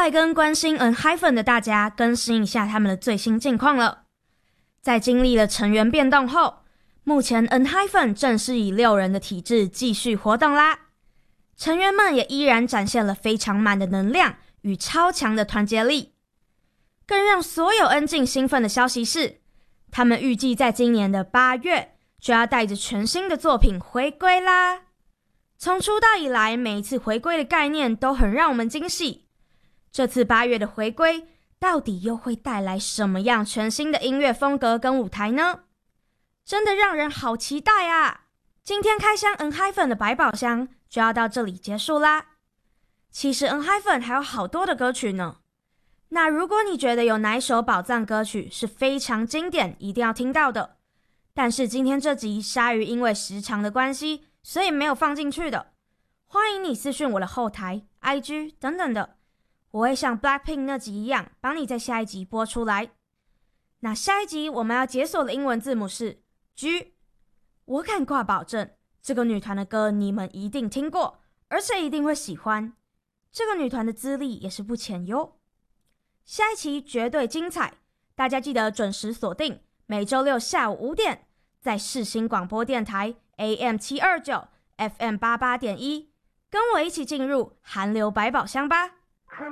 来跟关心 ENHYPEN 的大家更新一下他们的最新近况了。在经历了成员变动后，目前 ENHYPEN 正式以6人的体制继续活动啦。成员们也依然展现了非常满的能量与超强的团结力。更让所有 N 镜兴奋的消息是，他们预计在今年的8月就要带着全新的作品回归啦。从出道以来，每一次回归的概念都很让我们惊喜。这次8月的回归，到底又会带来什么样全新的音乐风格跟舞台呢？真的让人好期待啊！今天开箱 ENHYPEN 的百宝箱就要到这里结束啦。其实 ENHYPEN 还有好多的歌曲呢。那如果你觉得有哪一首宝藏歌曲是非常经典，一定要听到的，但是今天这集鲨鱼因为时长的关系，所以没有放进去的，欢迎你私讯我的后台、IG 等等的，我会像 Blackpink 那集一样，帮你在下一集播出来。那下一集我们要解锁的英文字母是 G。我敢挂保证，这个女团的歌你们一定听过，而且一定会喜欢。这个女团的资历也是不浅哟。下一期绝对精彩，大家记得准时锁定，每周六下午5点，在世新广播电台 AM729 FM88.1，跟我一起进入韩流百宝箱吧。